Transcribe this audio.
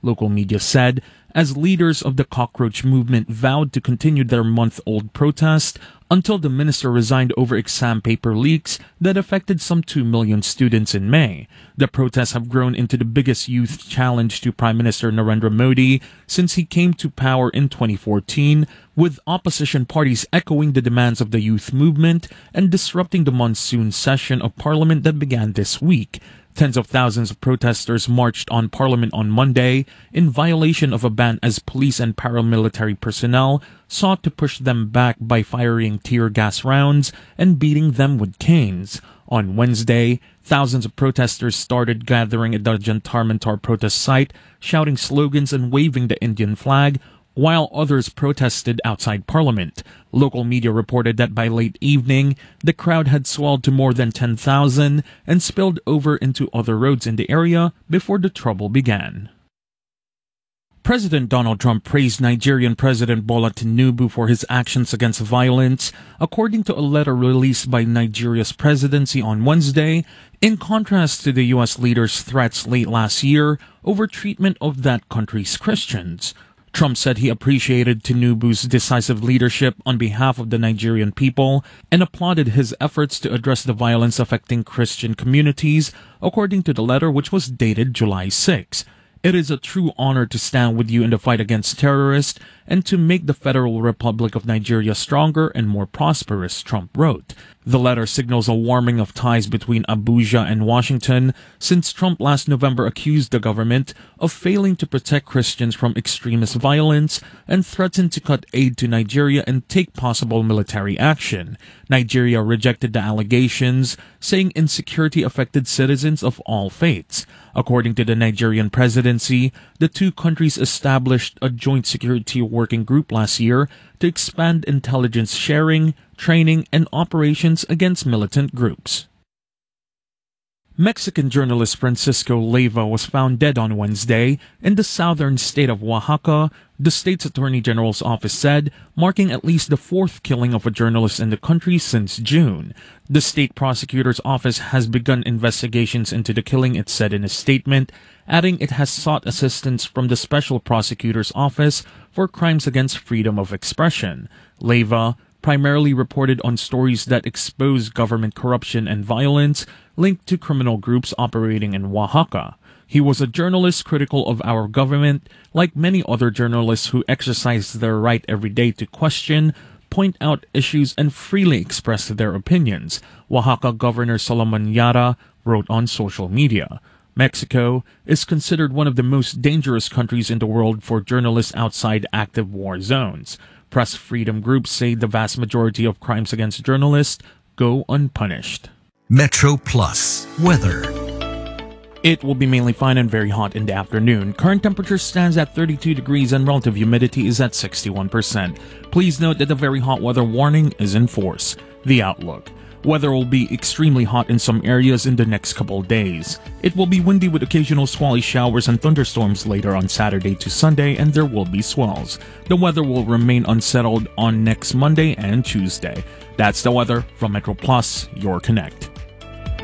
local media said, as leaders of the cockroach movement vowed to continue their month-old protest until the minister resigned over exam paper leaks that affected some 2 million students in May. The protests have grown into the biggest youth challenge to Prime Minister Narendra Modi since he came to power in 2014, with opposition parties echoing the demands of the youth movement and disrupting the monsoon session of parliament that began this week. Tens of thousands of protesters marched on Parliament on Monday in violation of a ban as police and paramilitary personnel sought to push them back by firing tear gas rounds and beating them with canes. On Wednesday, thousands of protesters started gathering at the Jantar Mantar protest site, shouting slogans and waving the Indian flag, while others protested outside Parliament. Local media reported that by late evening, the crowd had swelled to more than 10,000 and spilled over into other roads in the area before the trouble began. President Donald Trump praised Nigerian President Bola Tinubu for his actions against violence, according to a letter released by Nigeria's presidency on Wednesday, in contrast to the U.S. leader's threats late last year over treatment of that country's Christians. Trump said he appreciated Tinubu's decisive leadership on behalf of the Nigerian people and applauded his efforts to address the violence affecting Christian communities, according to the letter, which was dated July 6. It is a true honor to stand with you in the fight against terrorists and to make the Federal Republic of Nigeria stronger and more prosperous, Trump wrote. The letter signals a warming of ties between Abuja and Washington since Trump last November accused the government of failing to protect Christians from extremist violence and threatened to cut aid to Nigeria and take possible military action. Nigeria rejected the allegations, saying insecurity affected citizens of all faiths. According to the Nigerian presidency, the two countries established a joint security working group last year to expand intelligence sharing, training, and operations against militant groups. Mexican journalist Francisco Leiva was found dead on Wednesday in the southern state of Oaxaca, the state's attorney general's office said, marking at least the fourth killing of a journalist in the country since June. The state prosecutor's office has begun investigations into the killing, it said in a statement, adding it has sought assistance from the special prosecutor's office for crimes against freedom of expression. Leiva primarily reported on stories that expose government corruption and violence linked to criminal groups operating in Oaxaca. He was a journalist critical of our government, like many other journalists who exercise their right every day to question, point out issues, and freely express their opinions, Oaxaca Governor Solomon Yara wrote on social media. Mexico is considered one of the most dangerous countries in the world for journalists outside active war zones. Press freedom groups say the vast majority of crimes against journalists go unpunished. Metro Plus weather. It will be mainly fine and very hot in the afternoon. Current temperature stands at 32 degrees and relative humidity is at 61%. Please note that the very hot weather warning is in force. The outlook. Weather will be extremely hot in some areas in the next couple days. It will be windy with occasional squally showers and thunderstorms later on Saturday to Sunday, and there will be swells. The weather will remain unsettled on next Monday and Tuesday. That's the weather from Metro Plus, your connect.